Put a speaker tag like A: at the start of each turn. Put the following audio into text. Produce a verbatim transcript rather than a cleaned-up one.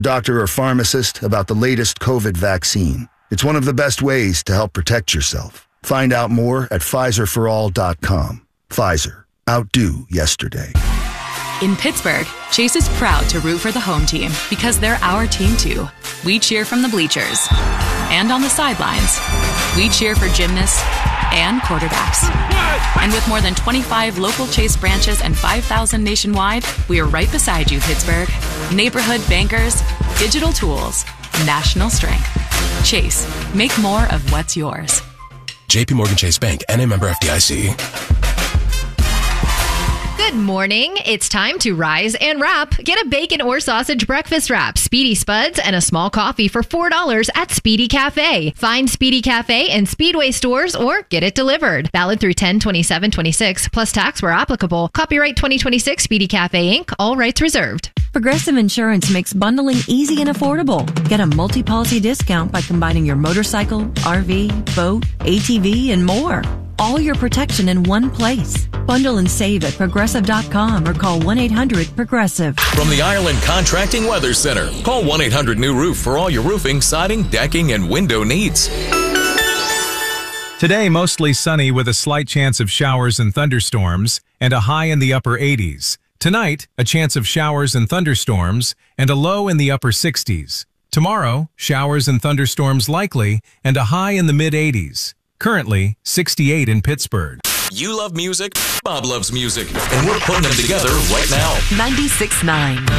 A: doctor or pharmacist about the latest COVID vaccine. It's one of the best ways to help protect yourself. Find out more at Pfizer for all dot com. Pfizer. Outdo yesterday.
B: In Pittsburgh, Chase is proud to root for the home team because they're our team too. We cheer from the bleachers and on the sidelines. We cheer for gymnasts and quarterbacks. And with more than twenty-five local Chase branches and five thousand nationwide, we are right beside you, Pittsburgh. Neighborhood bankers, digital tools, national strength. Chase, make more of what's yours.
C: J P Morgan Chase Bank, N A member F D I C.
D: Good morning. It's time to rise and wrap. Get a bacon or sausage breakfast wrap, Speedy Spuds, and a small coffee for four dollars at Speedy Cafe. Find Speedy Cafe in Speedway stores or get it delivered. Valid through ten twenty-seven twenty-six, plus tax where applicable. Copyright twenty twenty-six, Speedy Cafe, Incorporated. All rights reserved.
E: Progressive Insurance makes bundling easy and affordable. Get a multi-policy discount by combining your motorcycle, R V, boat, A T V, and more. All your protection in one place. Bundle and save at progressive dot com or call one eight hundred progressive.
F: From the Ireland Contracting Weather Center, call one eight hundred new roof for all your roofing, siding, decking, and window needs.
G: Today, mostly sunny with a slight chance of showers and thunderstorms and a high in the upper eighties. Tonight, a chance of showers and thunderstorms and a low in the upper sixties. Tomorrow, showers and thunderstorms likely and a high in the mid eighties. Currently, sixty-eight in Pittsburgh.
F: You love music, Bob loves music, and we're putting them together right now.
E: ninety-six point nine